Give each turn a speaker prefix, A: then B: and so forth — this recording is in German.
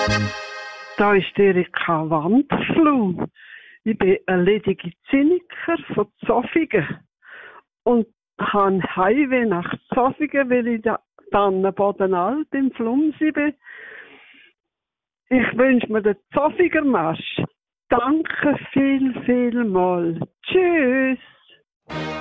A: Da ist Erika Wanderflug. Ich bin ein lediger Zyniker von Zofingen und habe Heimweh nach Zofingen, weil ich da Bodenalp im Flumsi bin. Ich wünsche mir den Zofinger Marsch. Danke viel mal. Tschüss.